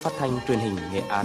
Phát thanh truyền hình Nghệ An.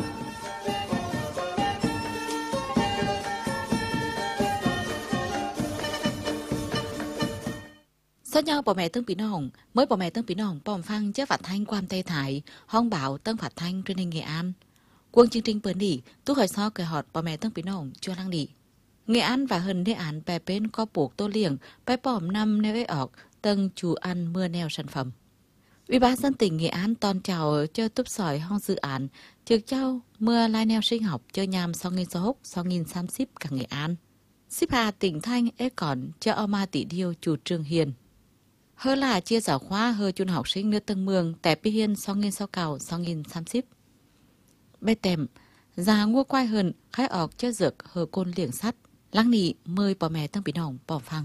Sau nhau bà mẹ Tân Pí Nòng, mới bà mẹ Tân Pí Nòng bòm phăng chế phát thanh quan tây thải, hong bảo Tân phát thanh truyền hình Nghệ An. Quân chương trình bớn đi, tú hỏi so kể họt bà mẹ Tân Pí Nòng chưa lăng đi. Nghệ An và hình đề án bè bên có buộc tô liềng, bè bòm năm nêu ấy ọc, Tân chủ ăn mưa neo sản phẩm. Ủy ban dân tỉnh Nghệ An toàn chào cho túp sỏi hong dự án, trực trao mưa lai neo sinh học cho nhàm 2060 cả Nghệ An. Ship Hà tỉnh Thanh ế còn cho Oma tỷ điêu chủ trương hiền. Hơ là chia giáo khóa hơ chun học sinh nước Tân Mường tại Pi Hiên 2060. Bê tèm, già ngua quay hơn khai ọc cho dược hơ côn liệng sắt. Lăng nị mời bà mẹ Tân Bí Nòng bỏ phăng.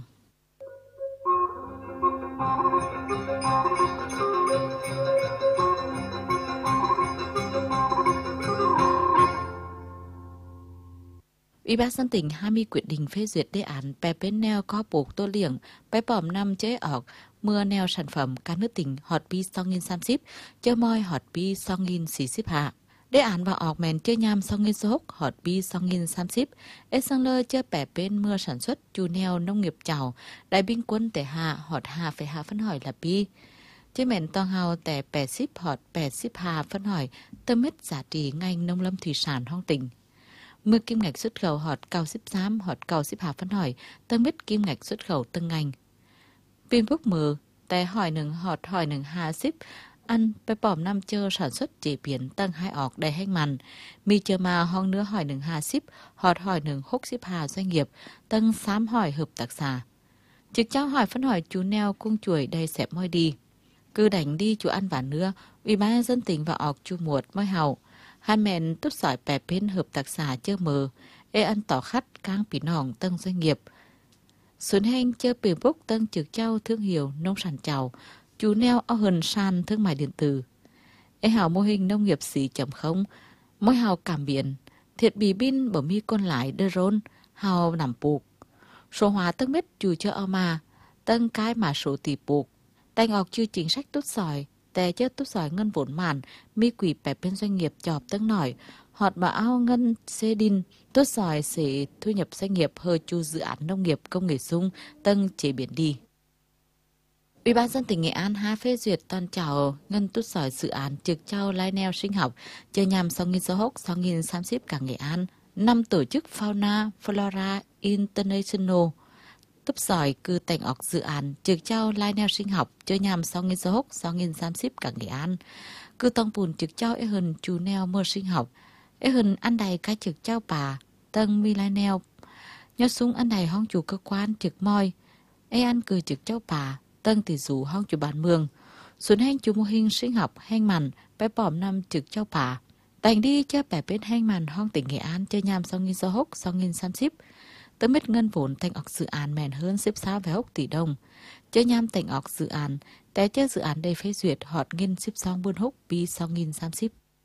Ủy ban dân tỉnh 20 quyết định phê duyệt đề án bè bên neo có buộc tô liệng, bè bòm năm chế ọc, mưa neo sản phẩm cả nước tỉnh họt pi 2030, cho môi họt pi 2060 hạ. Đề án vào ọc mèn chơi nham 2060 họt pi 2030, ế sang lơ chơi bè bên mưa sản xuất chu neo nông nghiệp chào, đại binh quân tẻ hạ họt hạ phải hạ phân hỏi là pi. Chơi mèn toàn hào tẻ bè ship họt bè ship hạ phân hỏi tâm hết giá trị ngành nông lâm thủy sản hoang tỉnh. Mưa kim ngạch xuất khẩu họt cao ship giám họt cao ship hạ phân hỏi tâm hết kim ngạch xuất khẩu từng ngành. Pin phúc mờ tẻ hỏi nừng họt hỏi nừng hạ ship ăn bè bòm năm chơ sản xuất chế biến tăng hai ọc đầy hanh màn mi chờ mà hong nữa hỏi nừng hà ship họt hỏi nừng húc ship hà doanh nghiệp tăng sám hỏi hợp tác xã trực trao hỏi phân hỏi chú neo cung chuỗi đầy xẹp môi đi cứ đánh đi chú ăn vả nữa ủy ban dân tỉnh và ọc chú muột môi hậu han mẹn tút sỏi bè bên hợp tác xã chơ mờ ê ăn tỏ khắt cang pí nòng tăng doanh nghiệp xuân hanh chơ pì bốc tăng trực trao thương hiệu nông sản chào chú neo ở hần sàn thương mại điện tử. Ê hào mô hình nông nghiệp xỉ chấm không, môi hào cảm biến, thiệt bì bin bởi mi con lái đơ rôn, hào nằm buộc. Số hóa tăng mết chú cho ở mà, tăng cái mà số tỷ buộc. Tay ngọc chưa chính sách tốt sỏi, tè chất tốt sỏi ngân vốn màn, mi quỷ bẹp bên doanh nghiệp chọp tăng nổi, họt bà ao ngân xê đinh, tốt sỏi sẽ thu nhập doanh nghiệp hơi chu dự án nông nghiệp công nghệ sung, tăng chế biến đi. Ủy ban dân tỉnh Nghệ An ha phê duyệt toàn trào ngân tút sỏi dự án trực trao lai neo sinh học chơi nhằm 2060 cả Nghệ An. 5 tổ chức Fauna Flora International tút sỏi cư thành ọc dự án trực trao lai neo sinh học chơi nhằm 2060 cả Nghệ An. Cư tông bùn trực trao ế hần chú neo mơ sinh học. Ế hần ăn đầy cái trực trao bà tân mi lai neo. Nhớ súng ăn đầy hong chủ cơ quan trực môi. Ế ăn cư trực trao bà tân tỷ dụ hong chủ bản mường xuống hanh chủ mô hình sinh học hanh màn bé bòm năm trực châu bà đành đi cho bẻ bên hanh màn hong tỉnh Nghệ An chơi nhằm 2030 tới mít ngân vốn thành ọc dự án mèn hơn xếp xa về hốc tỷ đồng chơi nhằm thành ọc dự án té chơi dự án đầy phê duyệt họt nghiên xếp xong buôn hốc bi 2030.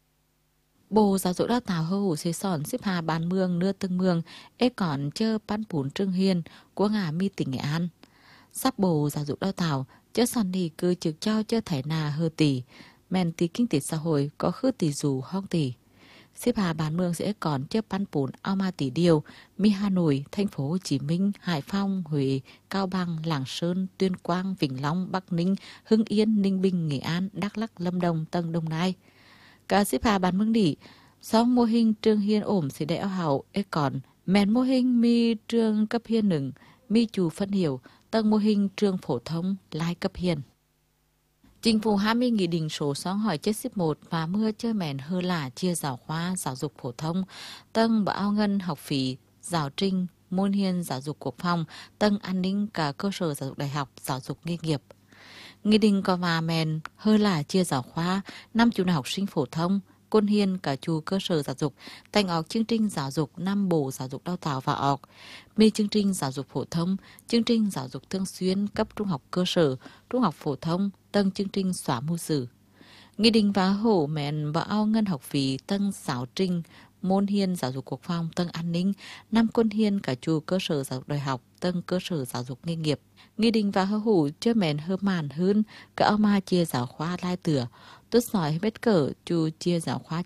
Bộ giáo dục đào tạo hơ hủ xế sòn xếp hà bàn mương nưa từng mương ê còn chơ ban bún trương hiên của ngà mi tỉnh Nghệ An. Sắp bộ giáo dục đào tạo, chớ son đi cứ trực cho chớ thải nà hơ tỷ, men tí kinh tế xã hội có khứ tỷ dù hong tỷ. Xếp hà bán mương sẽ còn chớ ban bún ao ma tỷ điều, mi Hà Nội, thành phố Hồ Chí Minh, Hải Phòng, Huế, Cao Bằng, Lạng Sơn, Tuyên Quang, Vĩnh Long, Bắc Ninh, Hưng Yên, Ninh Bình, Nghệ An, Đắk Lắk, Lâm Đồng, Tân Đồng Nai. Cả xếp hà bán mương đỉ, sau mô hình trường hiên ổm sẽ đeo hậu, còn men mô hình mi trường cấp hiên nừng, mi chủ phân hiểu, tầng mô hình trường phổ thông lai cấp hiền. Chính phủ 20 nghị định số 6 hỏi 71 và mưa chơi mèn hơ là chia giáo khoa giáo dục phổ thông, tầng bảo ngân học phí, giáo trình, môn hiền giáo dục quốc phòng, tầng an ninh cả cơ sở giáo dục đại học, giáo dục nghề nghiệp. Nghị định có và mèn hơ là chia giáo khoa, 5 chủ học sinh phổ thông, quân hiền cả chủ cơ sở giáo dục, thành ọc chương trình giáo dục 5 bộ giáo dục đào tạo và ọc, mi chương trình giáo dục phổ thông, chương trình giáo dục thường xuyên cấp trung học cơ sở, trung học phổ thông, tầng chương trình xóa mù sử. Nghị định và hổ mẹn và ao ngân học phí tầng giáo trình, môn hiên giáo dục quốc phòng tầng an ninh, 5 quân hiên cả chủ cơ sở giáo dục đại học tầng cơ sở giáo dục nghề nghiệp. Nghị định và hơ hủ chưa mến hơ màn hơn, cả ông mà chia giáo khoa lai tửa. Tốt sỏi hết cỡ chủ chia giáo khoa